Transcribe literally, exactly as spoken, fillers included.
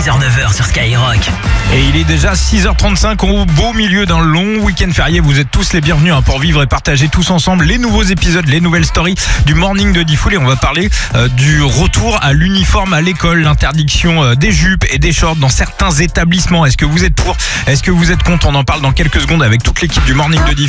six heures neuf heures sur Skyrock. Et il est déjà six heures trente-cinq au beau milieu d'un long week-end férié. Vous êtes tous les bienvenus hein, pour vivre et partager tous ensemble les nouveaux épisodes, les nouvelles stories du Morning de Diffoul. Et on va parler euh, du retour à l'uniforme à l'école, l'interdiction euh, des jupes et des shorts dans certains établissements. Est-ce que vous êtes pour? Est-ce que vous êtes contre? On en parle dans quelques secondes avec toute l'équipe du Morning de Diffoul.